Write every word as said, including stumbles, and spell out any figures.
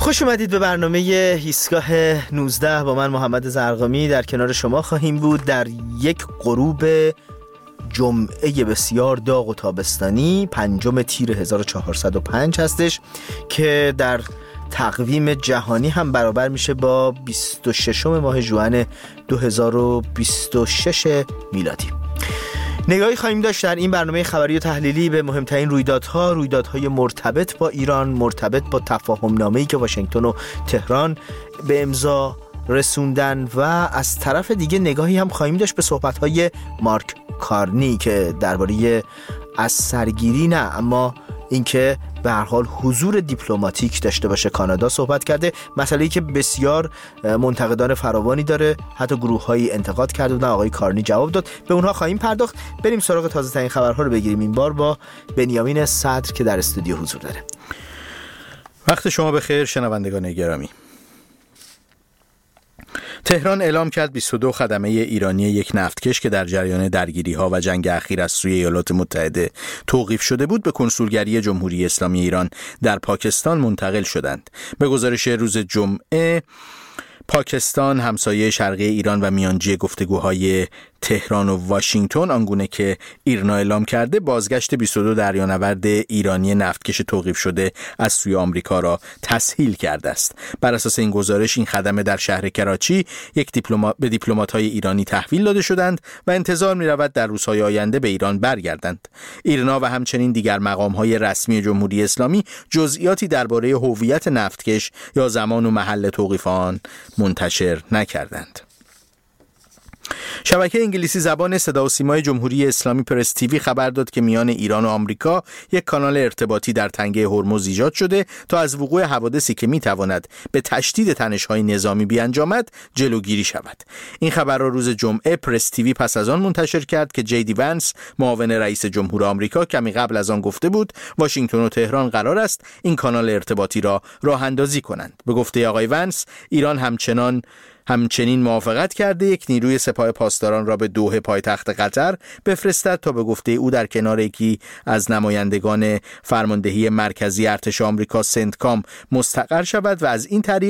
خوش اومدید به برنامه ایستگاه نوزده. با من محمد زرقامی در کنار شما خواهیم بود در یک غروب جمعه بسیار داغ و تابستانی. پنجم تیر هزار و چهارصد و پنج هستش که در تقویم جهانی هم برابر میشه با بیست و ششم ماه ژوئن دو هزار و بیست و شش میلادی. نگاهی خواهیم داشت در این برنامه خبری و تحلیلی به مهمترین رویدادها، رویدادهای مرتبط با ایران، مرتبط با تفاهم نامه‌ای که واشنگتن و تهران به امضا رسوندن، و از طرف دیگه نگاهی هم خواهیم داشت به صحبت‌های مارک کارنی که درباره از سرگیری نه اما اینکه به هر حال حضور دیپلماتیک داشته باشه کانادا صحبت کرده، مسئله‌ای که بسیار منتقدان فراوانی داره، حتی گروه‌هایی انتقاد کرده بودن، آقای کارنی جواب داد. به اونها خواهیم پرداخت. بریم سراغ تازه‌ترین خبرها رو بگیریم، این بار با بنیامین صدر که در استودیو حضور داره. وقت شما بخیر شنوندگان گرامی. تهران اعلام کرد بیست و دو خدمه ایرانی یک نفتکش که در جریان درگیری‌ها و جنگ اخیر از سوی ایالات متحده توقیف شده بود به کنسولگری جمهوری اسلامی ایران در پاکستان منتقل شدند. به گزارش روز جمعه، پاکستان همسایه شرقی ایران و میانجی گفتگوهای تهران و واشنگتن آنگونه که ایرنا اعلام کرده بازگشت بیست و دو دریانورد ایرانی نفتکش توقیف شده از سوی آمریکا را تسهیل کرده است. بر اساس این گزارش این خدمه در شهر کراچی یک دیپلمات به دیپلمات‌های ایرانی تحویل داده شدند و انتظار می‌رود در روزهای آینده به ایران برگردند. ایرنا و همچنین دیگر مقام‌های رسمی جمهوری اسلامی جزئیاتی درباره هویت نفتکش یا زمان و محل توقیف آن منتشر نکردند. شبکه انگلیسی زبان صدا و سیمای جمهوری اسلامی پرس تیوی خبر داد که میان ایران و آمریکا یک کانال ارتباطی در تنگه هرمز ایجاد شده تا از وقوع حوادثی که میتواند به تشدید تنش‌های نظامی بیانجامد جلوگیری شود. این خبر را روز جمعه پرس تیوی پس از آن منتشر کرد که جی دی ونس معاون رئیس جمهور آمریکا کمی قبل از آن گفته بود واشنگتن و تهران قرار است این کانال ارتباطی را راه اندازی کنند. به گفته آقای ونس، ایران همچنان همچنین موافقت کرده یک نیروی سپاه پاسداران را به دوحه پایتخت قطر بفرستد تا به گفته او در کنار یکی از نمایندگان فرماندهی مرکزی ارتش آمریکا سنتکام مستقر شود و از این طریق